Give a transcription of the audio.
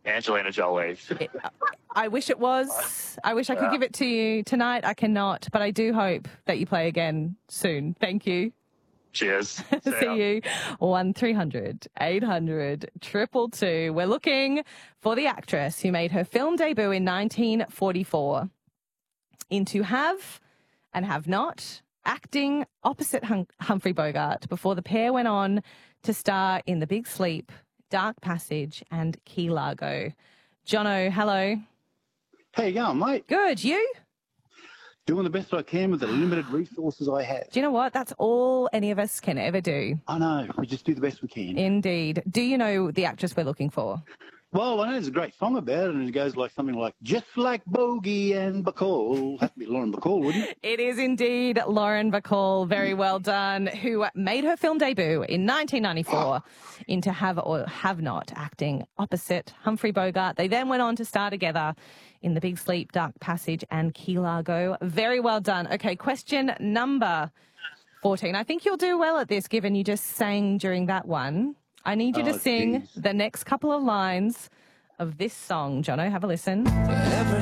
Angelina Jolie. I wish it was. I wish I could give it to you tonight. I cannot, but I do hope that you play again soon. Thank you. Cheers. See you. 1300 800 222. We're looking for the actress who made her film debut in 1944 into Have and Have Not, acting opposite Humphrey Bogart before the pair went on to star in The Big Sleep, Dark Passage and Key Largo. Jono, hello. How you going, mate? Good. You? Doing the best I can with the limited resources I have. Do you know what? That's all any of us can ever do. I know. We just do the best we can. Indeed. Do you know the actress we're looking for? Well, I know there's a great song about it, and it goes like something like, just like Bogey and Bacall. That'd be Lauren Bacall, wouldn't it? It is indeed Lauren Bacall, very well done, who made her film debut in 1994 into Have or Have Not, acting opposite Humphrey Bogart. They then went on to star together in The Big Sleep, Dark Passage and Key Largo. Very well done. Okay, question number 14. I think you'll do well at this, given you just sang during that one. I need you to sing the next couple of lines of this song. Jono, have a listen.